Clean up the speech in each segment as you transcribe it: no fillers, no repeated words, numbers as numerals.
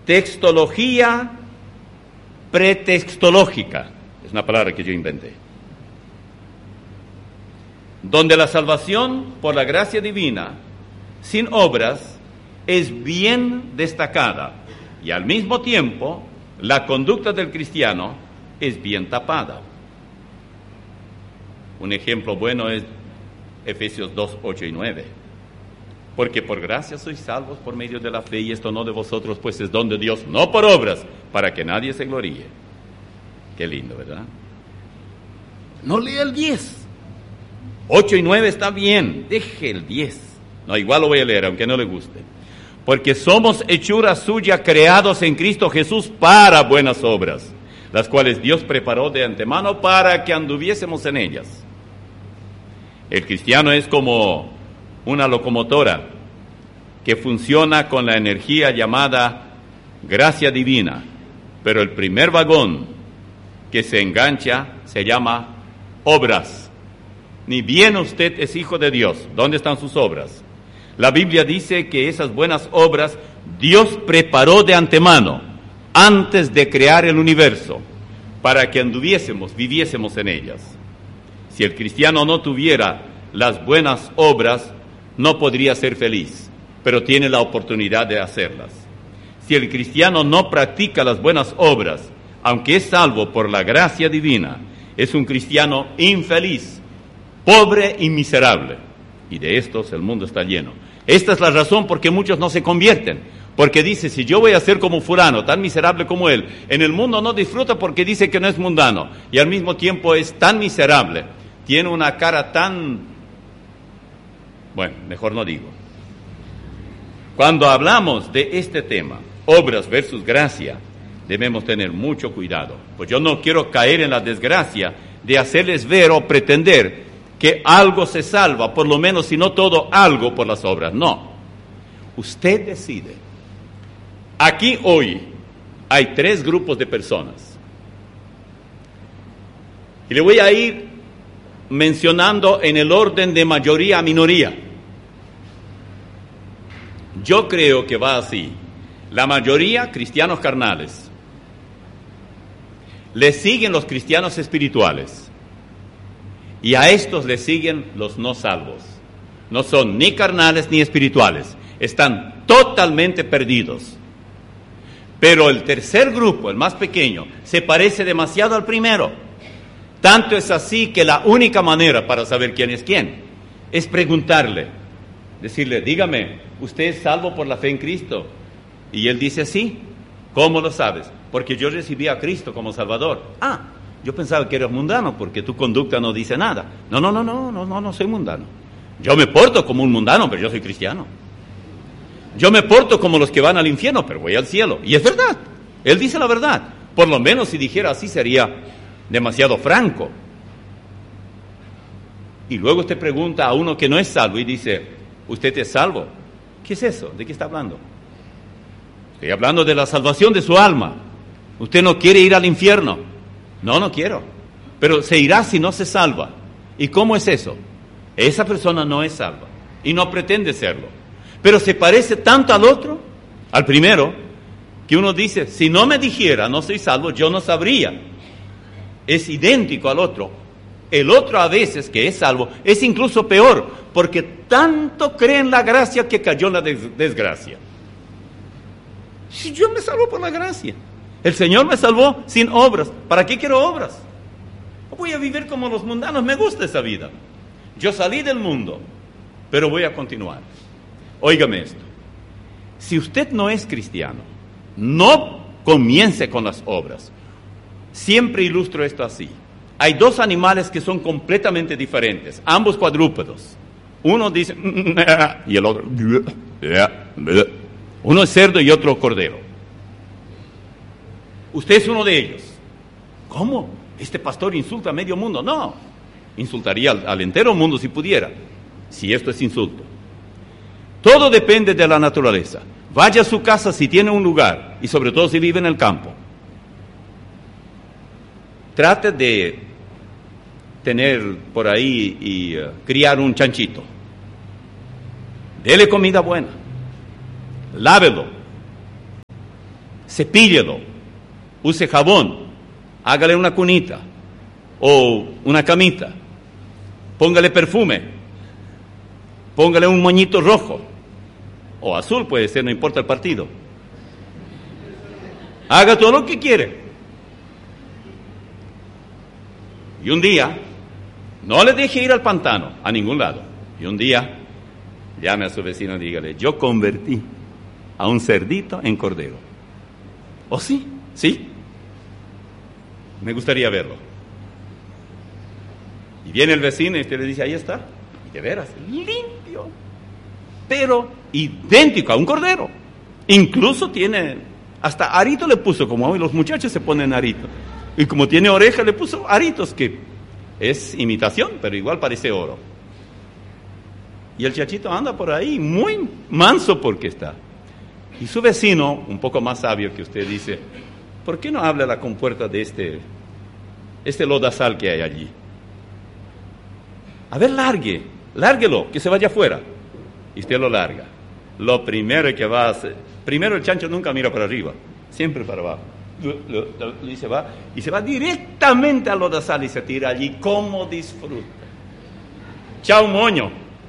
textología pretextológica, es una palabra que yo inventé, donde la salvación por la gracia divina, sin obras, es bien destacada, y al mismo tiempo, la conducta del cristiano es bien tapada. Un ejemplo bueno es Efesios 2, 8 y 9. Porque por gracia sois salvos por medio de la fe, y esto no de vosotros, pues es don de Dios, no por obras, para que nadie se gloríe. Qué lindo, ¿verdad? No lea el 10. 8 y 9 está bien, deje el 10. No, igual lo voy a leer, aunque no le guste. Porque somos hechura suya, creados en Cristo Jesús para buenas obras, las cuales Dios preparó de antemano para que anduviésemos en ellas. El cristiano es como una locomotora que funciona con la energía llamada gracia divina, pero el primer vagón que se engancha se llama obras. Ni bien usted es hijo de Dios, ¿dónde están sus obras? La Biblia dice que esas buenas obras Dios preparó de antemano, antes de crear el universo, para que anduviésemos, viviésemos en ellas. Si el cristiano no tuviera las buenas obras, no podría ser feliz, pero tiene la oportunidad de hacerlas. Si el cristiano no practica las buenas obras, aunque es salvo por la gracia divina, es un cristiano infeliz, pobre y miserable. Y de estos el mundo está lleno. Esta es la razón por que muchos no se convierten, porque dice, si yo voy a ser como fulano, tan miserable como él, en el mundo no disfruta porque dice que no es mundano, y al mismo tiempo es tan miserable, tiene una cara tan... Bueno, mejor no digo. Cuando hablamos de este tema, obras versus gracia, debemos tener mucho cuidado, pues yo no quiero caer en la desgracia de hacerles ver o pretender que algo se salva, por lo menos si no todo, algo por las obras. No, usted decide. Aquí hoy hay 3 grupos de personas, y le voy a ir mencionando en el orden de mayoría a minoría. Yo creo que va así. La mayoría, cristianos carnales. Le siguen los cristianos espirituales. Y a estos le siguen los no salvos. No son ni carnales ni espirituales. Están totalmente perdidos. Pero el tercer grupo, el más pequeño, se parece demasiado al primero. Tanto es así que la única manera para saber quién es preguntarle, decirle, dígame, ¿usted es salvo por la fe en Cristo? Y él dice, sí. ¿Cómo lo sabes? Porque yo recibí a Cristo como Salvador. Ah, yo pensaba que eras mundano porque tu conducta no dice nada. No soy mundano. Yo me porto como un mundano, pero yo soy cristiano. Yo me porto como los que van al infierno, pero voy al cielo. Y es verdad, él dice la verdad. Por lo menos si dijera así sería demasiado franco. Y luego usted pregunta a uno que no es salvo y dice, ¿usted es salvo? ¿Qué es eso? ¿De qué está hablando? Estoy hablando de la salvación de su alma. ¿Usted no quiere ir al infierno? No quiero. Pero se irá si no se salva. ¿Y cómo es eso? Esa persona no es salva y no pretende serlo. Pero se parece tanto al otro, al primero, que uno dice, si no me dijera no soy salvo, yo no sabría. Es idéntico al otro. El otro a veces que es salvo es incluso peor, porque tanto cree en la gracia que cayó en la desgracia. Si yo me salvo por la gracia, el Señor me salvó sin obras, ¿para qué quiero obras? Voy a vivir como los mundanos, me gusta esa vida. Yo salí del mundo, pero voy a continuar. Óigame esto, si usted no es cristiano, no comience con las obras. Siempre ilustro esto así. Hay 2 animales que son completamente diferentes, ambos cuadrúpedos. Uno dice, y el otro, uno es cerdo y otro cordero. Usted es uno de ellos. ¿Cómo? Este pastor insulta a medio mundo. No, insultaría al entero mundo si pudiera, si esto es insulto. Todo depende de la naturaleza. Vaya a su casa si tiene un lugar, y sobre todo si vive en el campo. Trate de tener por ahí y criar un chanchito. Dele comida buena. Lávelo. cepíllelo, use jabón, hágale una cunita o una camita, póngale perfume, póngale un moñito rojo o azul, puede ser, no importa el partido. Haga todo lo que quiere. Y un día, no le deje ir al pantano, a ningún lado. Y un día, llame a su vecino y dígale: yo convertí a un cerdito en cordero. ¿Oh, sí? ¿Sí? Me gustaría verlo. Y viene el vecino y usted le dice: ahí está. Y de veras, limpio, pero idéntico a un cordero. Incluso tiene, hasta arito le puso, como hoy los muchachos se ponen arito. Y como tiene oreja, le puso aritos, que es imitación, pero igual parece oro. Y el chachito anda por ahí muy manso porque está. Y su vecino, un poco más sabio que usted, dice: ¿por qué no habla a la compuerta de este lodazal que hay allí? A ver, lárguelo, que se vaya afuera. Y usted lo larga. Lo primero que va a hacer, primero el chancho nunca mira para arriba, siempre para abajo. Y se va directamente al lodazal y se tira allí. ¿Cómo disfruta? Chao, moño.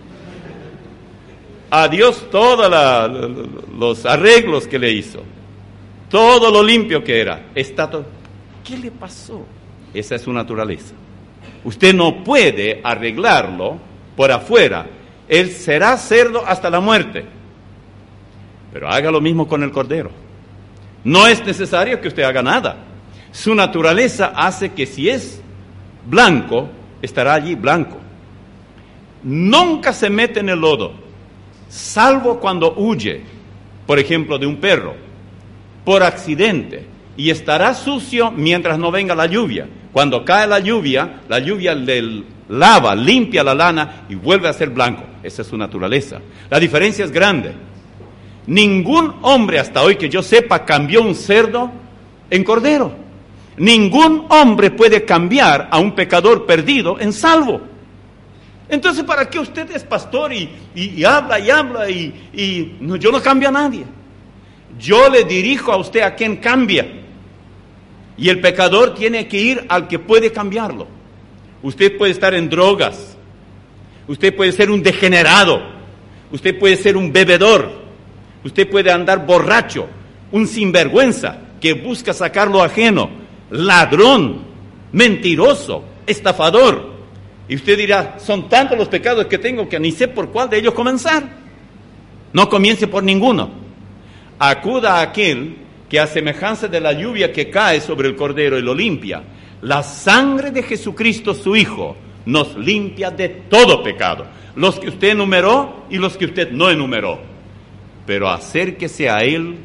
Adiós todos los arreglos que le hizo, todo lo limpio que era. ¿Qué le pasó? Esa es su naturaleza. Usted no puede arreglarlo por afuera. Él será cerdo hasta la muerte. Pero haga lo mismo con el cordero. No es necesario que usted haga nada. Su naturaleza hace que si es blanco, estará allí blanco. Nunca se mete en el lodo, salvo cuando huye, por ejemplo, de un perro, por accidente, y estará sucio mientras no venga la lluvia. Cuando cae la lluvia le lava, limpia la lana y vuelve a ser blanco. Esa es su naturaleza. La diferencia es grande. Ningún hombre hasta hoy que yo sepa cambió un cerdo en cordero. Ningún hombre puede cambiar a un pecador perdido en salvo. Entonces, ¿para qué usted es pastor y habla y no, yo no cambio a nadie? Yo le dirijo a usted a quien cambia. Y el pecador tiene que ir al que puede cambiarlo. Usted puede estar en drogas. Usted puede ser un degenerado. Usted puede ser un bebedor. Usted puede andar borracho, un sinvergüenza que busca sacar lo ajeno, ladrón, mentiroso, estafador. Y usted dirá: son tantos los pecados que tengo que ni sé por cuál de ellos comenzar. No comience por ninguno. Acuda a aquel que, a semejanza de la lluvia que cae sobre el cordero y lo limpia, la sangre de Jesucristo su Hijo nos limpia de todo pecado. Los que usted enumeró y los que usted no enumeró. Pero acérquese a Él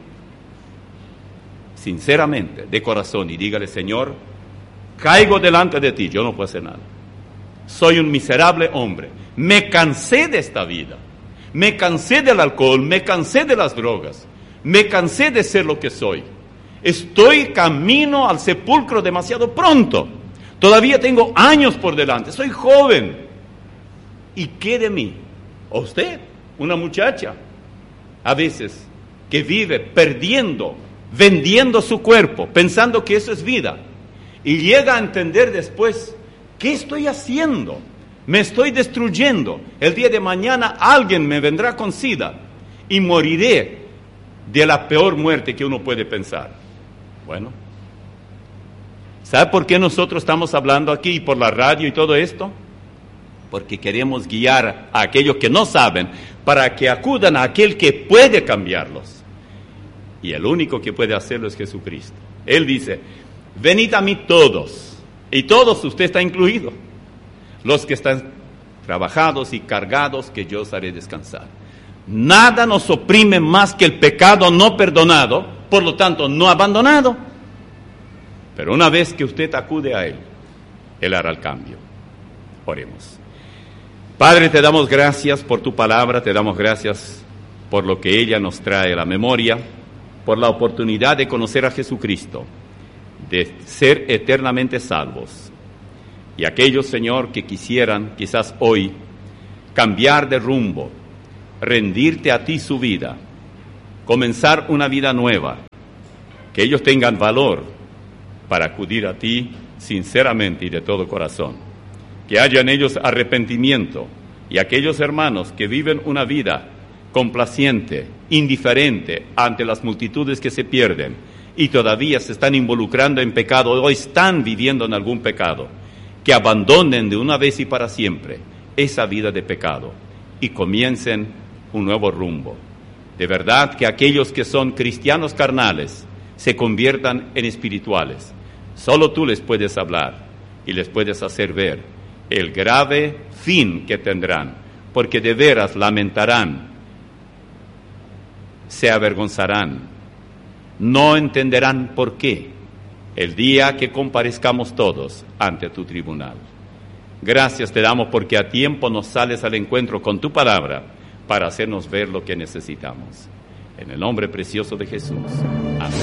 sinceramente, de corazón, y dígale: Señor, caigo delante de ti, yo no puedo hacer nada. Soy un miserable hombre. Me cansé de esta vida. Me cansé del alcohol, me cansé de las drogas. Me cansé de ser lo que soy. Estoy camino al sepulcro demasiado pronto. Todavía tengo años por delante. Soy joven. ¿Y qué de mí? ¿O usted? Una muchacha. A veces, que vive perdiendo, vendiendo su cuerpo, pensando que eso es vida. Y llega a entender después: ¿qué estoy haciendo? Me estoy destruyendo. El día de mañana alguien me vendrá con SIDA y moriré de la peor muerte que uno puede pensar. Bueno, ¿sabe por qué nosotros estamos hablando aquí por la radio y todo esto? Porque queremos guiar a aquellos que no saben para que acudan a aquel que puede cambiarlos. Y el único que puede hacerlo es Jesucristo. Él dice: venid a mí todos. Y todos, usted está incluido. Los que están trabajados y cargados, que yo os haré descansar. Nada nos oprime más que el pecado no perdonado, por lo tanto no abandonado. Pero una vez que usted acude a Él, Él hará el cambio. Oremos. Padre, te damos gracias por tu palabra, te damos gracias por lo que ella nos trae a la memoria, por la oportunidad de conocer a Jesucristo, de ser eternamente salvos. Y aquellos, Señor, que quisieran quizás hoy cambiar de rumbo, rendirte a ti su vida, comenzar una vida nueva, que ellos tengan valor para acudir a ti sinceramente y de todo corazón. Que haya en ellos arrepentimiento, y aquellos hermanos que viven una vida complaciente, indiferente ante las multitudes que se pierden y todavía se están involucrando en pecado o están viviendo en algún pecado, que abandonen de una vez y para siempre esa vida de pecado y comiencen un nuevo rumbo. De verdad que aquellos que son cristianos carnales se conviertan en espirituales. Solo tú les puedes hablar y les puedes hacer ver el grave fin que tendrán, porque de veras lamentarán, se avergonzarán, no entenderán por qué el día que comparezcamos todos ante tu tribunal. Gracias te damos porque a tiempo nos sales al encuentro con tu palabra para hacernos ver lo que necesitamos. En el nombre precioso de Jesús. Amén.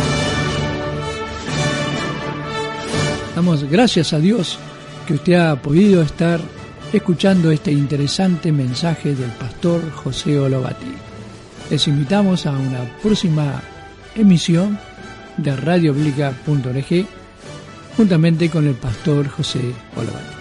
Damos gracias a Dios que usted ha podido estar escuchando este interesante mensaje del pastor José Olobati. Les invitamos a una próxima emisión de radiobiblica.org juntamente con el pastor José Olobati.